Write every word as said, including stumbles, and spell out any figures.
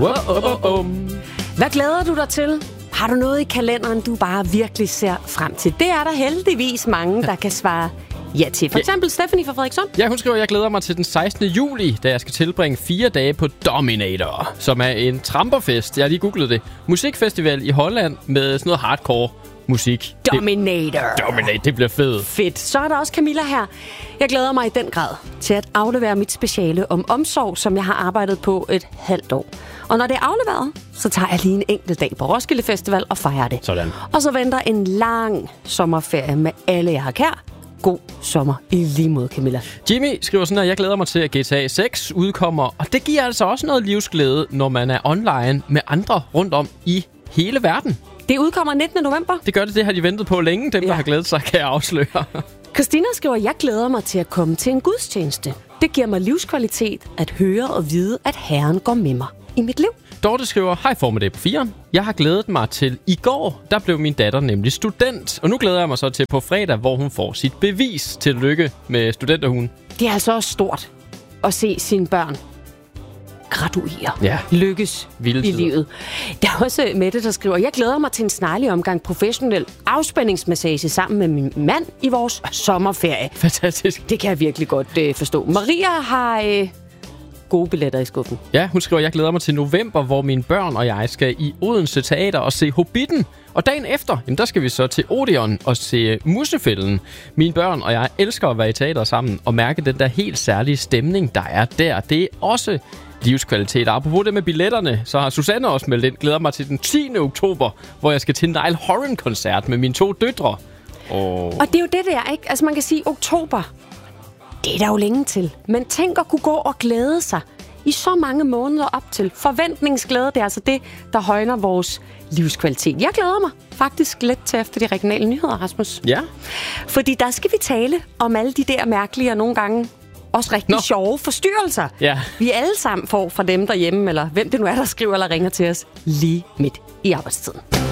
Hvad glæder du dig til? Har du noget i kalenderen, du bare virkelig ser frem til? Det er der heldigvis mange, der kan svare ja til. For eksempel Stephanie fra Frederikssund. Ja, hun skriver, jeg glæder mig til den sekstende juli, da jeg skal tilbringe fire dage på Dominator, som er en tramperfest. Jeg har lige googlet det. Musikfestival i Holland med sådan noget hardcore musik. Dominator. Det, Dominator, det bliver fedt. Fedt. Så er der også Camilla her. Jeg glæder mig i den grad til at aflevere mit speciale om omsorg, som jeg har arbejdet på et halvt år. Og når det er afleveret, så tager jeg lige en enkelt dag på Roskilde Festival og fejrer det. Sådan. Og så venter en lang sommerferie med alle, jeg har kær. God sommer i lige mod, Camilla. Jimmy skriver sådan, at jeg glæder mig til, at G T A seks udkommer. Og det giver altså også noget livsglæde, når man er online med andre rundt om i hele verden. Det udkommer nittende november. Det gør det, det har de ventet på længe. Dem, ja. der har glædet sig, kan jeg afsløre. Christina skriver, jeg glæder mig til at komme til en gudstjeneste. Det giver mig livskvalitet at høre og vide, at Herren går med mig i mit liv. Dorte skriver, hej formiddag på fire. Jeg har glædet mig til i går, der blev min datter nemlig student. Og nu glæder jeg mig så til på fredag, hvor hun får sit bevis. Tillykke med studenterhugen. Det er altså også stort at se sine børn graduere, ja. lykkes Vilde i livet. Der er også Mette, der skriver, jeg glæder mig til en snarlig omgang professionel afspændingsmassage sammen med min mand i vores sommerferie. Fantastisk. Det kan jeg virkelig godt øh, forstå. Maria har øh, gode billetter i skuffen. Ja, hun skriver, jeg glæder mig til november, hvor mine børn og jeg skal i Odense Teater og se Hobbiten. Og dagen efter, jamen, der skal vi så til Odeon og se Musefælden. Mine børn og jeg elsker at være i teater sammen og mærke den der helt særlige stemning, der er der. Det er også livskvalitet. Og apropos det med billetterne, så har Susanne også meldt ind. Glæder mig til den tiende oktober, hvor jeg skal til Niall Horan-koncert med mine to døtre. Oh. Og det er jo det der, ikke? Altså man kan sige, oktober, det er der jo længe til. Men tænk at kunne gå og glæde sig i så mange måneder op til. Forventningsglæde, det er altså det, der højner vores livskvalitet. Jeg glæder mig faktisk lidt til efter de regionale nyheder, Rasmus. Ja. Fordi der skal vi tale om alle de der mærkelige og nogle gange også rigtig Nå. sjove forstyrrelser, ja. vi alle sammen får fra dem derhjemme, eller hvem det nu er, der skriver eller ringer til os lige midt i arbejdstiden.